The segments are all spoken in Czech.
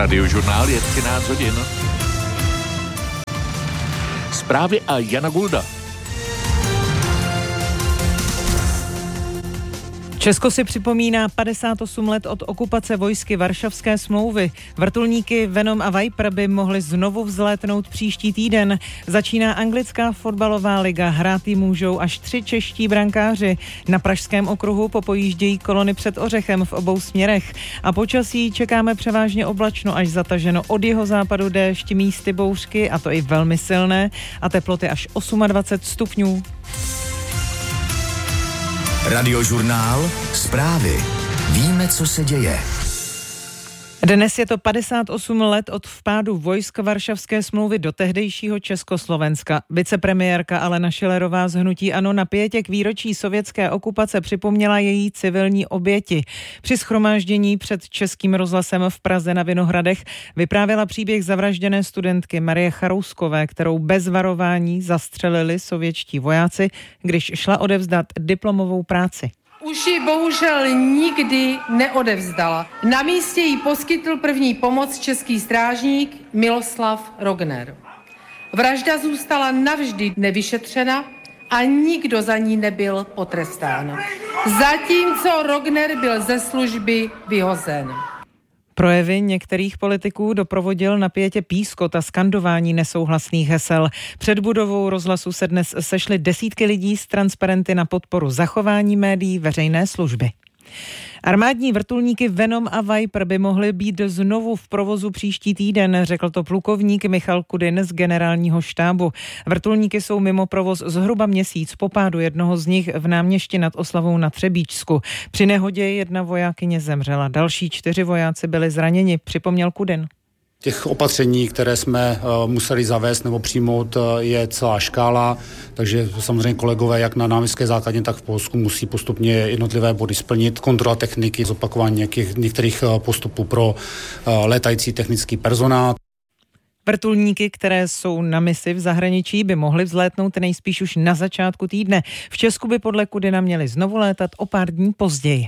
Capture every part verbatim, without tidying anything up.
Radiožurnál je třináct hodin. Zprávy a Jana Gulda. Česko si připomíná padesát osm let od okupace vojsky Varšavské smlouvy. Vrtulníky Venom a Viper by mohly znovu vzlétnout příští týden. Začíná anglická fotbalová liga, hrát ji můžou až tři čeští brankáři. Na Pražském okruhu popojíždějí kolony před Ořechem v obou směrech. A počasí čekáme převážně oblačno až zataženo, od jihozápadu déšť, místy bouřky, a to i velmi silné, a teploty až dvacet osm stupňů. Radiožurnál, zprávy. Víme, co se děje. Dnes je to padesát osm let od vpádu vojsk Varšavské smlouvy do tehdejšího Československa. Vicepremiérka Alena Schillerová z hnutí ANO na pětě k výročí sovětské okupace připomněla její civilní oběti. Při shromáždění před Českým rozhlasem v Praze na Vinohradech vyprávěla příběh zavražděné studentky Marie Charouskové, kterou bez varování zastřelili sovětští vojáci, když šla odevzdat diplomovou práci. Už ji bohužel nikdy neodevzdala. Na místě jí poskytl první pomoc český strážník Miloslav Rogner. Vražda zůstala navždy nevyšetřena a nikdo za ní nebyl potrestán. Zatímco Rogner byl ze služby vyhozen. Projevy některých politiků doprovodil na pětě pískot a skandování nesouhlasných hesel. Před budovou rozhlasu se dnes sešly desítky lidí s transparenty na podporu zachování médií veřejné služby. Armádní vrtulníky Venom a Viper by mohly být znovu v provozu příští týden, řekl to plukovník Michal Kudyn z generálního štábu. Vrtulníky jsou mimo provoz zhruba měsíc po pádu jednoho z nich v Náměšti nad Oslavou na Třebíčsku. Při nehodě jedna vojákyně zemřela, další čtyři vojáci byli zraněni, připomněl Kudyn. Těch opatření, které jsme uh, museli zavést nebo přijmout, uh, je celá škála, takže samozřejmě kolegové jak na náměstské základně, tak v Polsku musí postupně jednotlivé body splnit. Kontrola techniky, zopakování nějakých, některých uh, postupů pro uh, létající technický personál. Vrtulníky, které jsou na misi v zahraničí, by mohly vzlétnout nejspíš už na začátku týdne. V Česku by podle Kudyna měli znovu létat o pár dní později.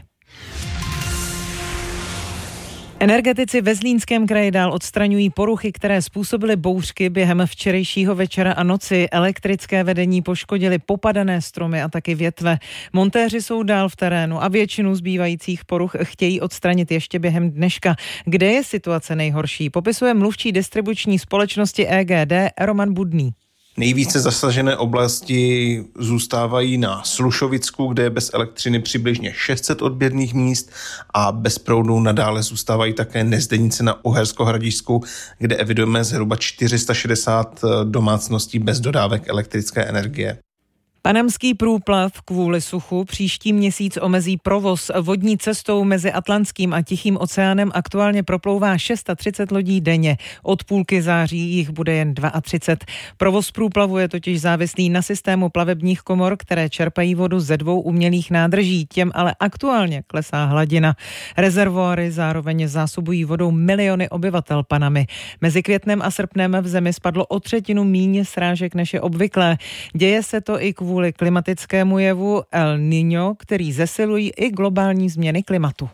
Energetici ve Zlínském kraji dál odstraňují poruchy, které způsobily bouřky během včerejšího večera a noci. Elektrické vedení poškodily popadané stromy a taky větve. Montéři jsou dál v terénu a většinu zbývajících poruch chtějí odstranit ještě během dneška. Kde je situace nejhorší, popisuje mluvčí distribuční společnosti E G D Roman Budný. Nejvíce zasažené oblasti zůstávají na Slušovicku, kde je bez elektřiny přibližně šest set odběrných míst a bez proudu nadále zůstávají také Nezdenice na Uhersko-Hradišťsku, kde evidujeme zhruba čtyři sta šedesát domácností bez dodávek elektrické energie. Panamský průplav kvůli suchu příští měsíc omezí provoz. Vodní cestou mezi Atlantským a Tichým oceánem aktuálně proplouvá třicet šest lodí denně. Od půlky září jich bude jen třicet dva. Provoz průplavu je totiž závislý na systému plavebních komor, které čerpají vodu ze dvou umělých nádrží. Těm ale aktuálně klesá hladina. Rezervoáry zároveň zásobují vodou miliony obyvatel Panamy. Mezi květnem a srpnem v zemi spadlo o třetinu míň srážek než je obvyklé. Děje se to i kvůli kvůli klimatickému jevu El Niño, který zesilují i globální změny klimatu.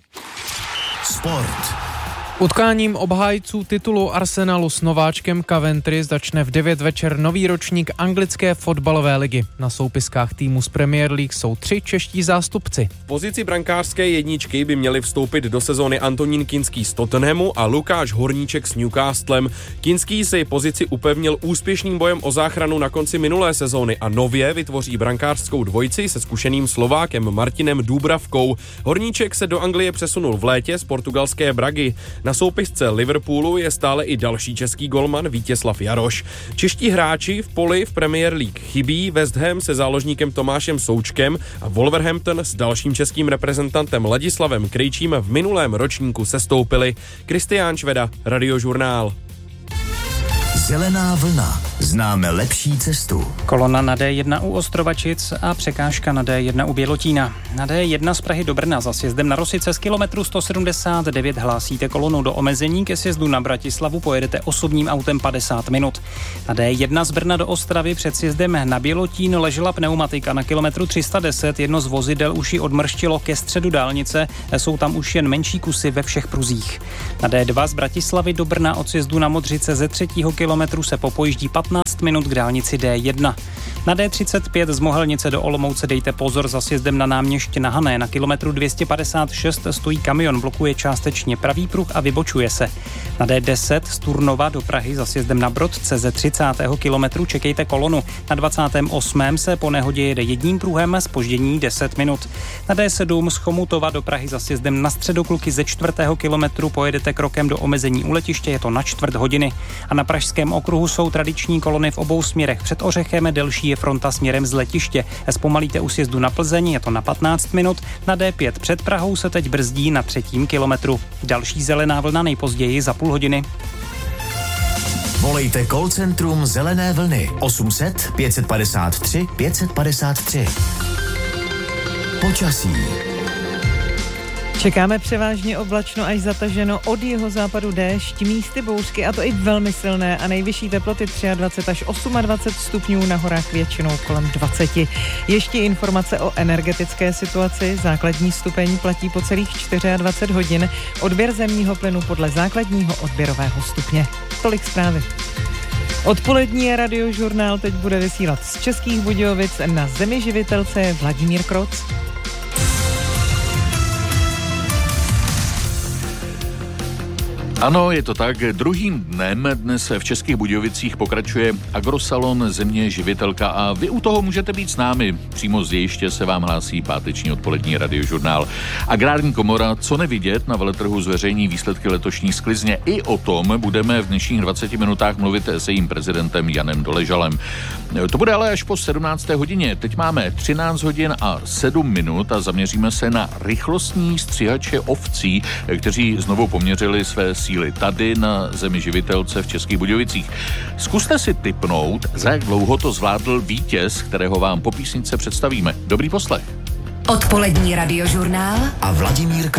Sport. Utkáním obhájců titulu Arsenalu s nováčkem Coventry začne v devět večer nový ročník anglické fotbalové ligy. Na soupiskách týmu z Premier League jsou tři čeští zástupci. V pozici brankářské jedničky by měli vstoupit do sezóny Antonín Kinský z Tottenhamu a Lukáš Horníček s Newcastlem. Kinský si pozici upevnil úspěšným bojem o záchranu na konci minulé sezóny a nově vytvoří brankářskou dvojici se zkušeným Slovákem Martinem Dúbravkou. Horníček se do Anglie přesunul v létě z portugalské Bragy. Na soupisce Liverpoolu je stále i další český golman Vítězslav Jaroš. Čeští hráči v poli v Premier League chybí, West Ham se záložníkem Tomášem Součkem a Wolverhampton s dalším českým reprezentantem Ladislavem Krejčím v minulém ročníku sestoupili. Kristián Šveda, Radiožurnál. Zelená vlna. Známe lepší cestu. Kolona na D jedna u Ostrovačic a překážka na D jedna u Bělotína. Na D jedna z Prahy do Brna za sjezdem na Rosice z kilometru sto sedmdesát devět hlásíte kolonu do omezení, ke sjezdu na Bratislavu pojedete osobním autem padesát minut. Na D jedna z Brna do Ostravy před sjezdem na Bělotín ležela pneumatika na kilometru tři sta deset, jedno z vozidel už ji odmrštilo ke středu dálnice, jsou tam už jen menší kusy ve všech pruzích. Na D dva z Bratislavy do Brna od sjezdu na Modřice ze třetího kilometru se popojíždí patnáct minut k dálnici D jedna. Na D třicet pět z Mohelnice do Olomouce dejte pozor za sjezdem na Náměšť na Hané. Na kilometru dvě stě padesát šest stojí kamion, blokuje částečně pravý pruh a vybočuje se. Na D deset z Turnova do Prahy za sjezdem na Brodce ze třicátého kilometru čekejte kolonu. Na dvacátém osmém se po nehodě jede jedním pruhem, zpoždění deset minut. Na D sedm z Chomutova do Prahy za sjezdem na Středokluky ze čtvrtého kilometru pojedete krokem do omezení u letiště, je to na čtvrt hodiny. A na Pražském okruhu jsou tradiční kolony v obou směrech. Před Ořechem delší je fronta směrem z letiště. Zpomalíte u sjezdu na Plzeň, je to na patnáct minut. Na D pět před Prahou se teď brzdí na třetím kilometru. Další zelená vlna nejpozději za půl hodiny. Volejte call centrum Zelené vlny osm set pět padesát tři pět padesát tři. Počasí. Čekáme převážně oblačno až zataženo, od jihozápadu déšť, místy bouřky, a to i velmi silné, a nejvyšší teploty dvacet tři až dvacet osm stupňů, na horách většinou kolem dvacet. Ještě informace o energetické situaci. Základní stupeň platí po celých dvacet čtyři hodin. Odběr zemního plynu podle základního odběrového stupně. Tolik zprávy. Odpolední radiožurnál teď bude vysílat z Českých Budějovic. Na Zemi živitelce Vladimír Kroc. Ano, je to tak. Druhým dnem dnes v Českých Budějovicích pokračuje Agrosalon Země živitelka a vy u toho můžete být s námi. Přímo z dějiště se vám hlásí páteční odpolední radiožurnál. Agrární komora, co nevidět, na veletrhu zveřejní výsledky letošní sklizně. I o tom budeme v dnešních dvaceti minutách mluvit s jejím prezidentem Janem Doležalem. To bude ale až po sedmnácté hodině. Teď máme třináct hodin a sedm minut a zaměříme se na rychlostní stříhače ovcí, kteří znovu poměřili své síly tady na Zemi živitelce v Českých Budějovicích. Zkuste si tipnout, za jak dlouho to zvládl vítěz, kterého vám po písničce představíme. Dobrý poslech. Odpolední radiožurnál a Vladimír Kroc.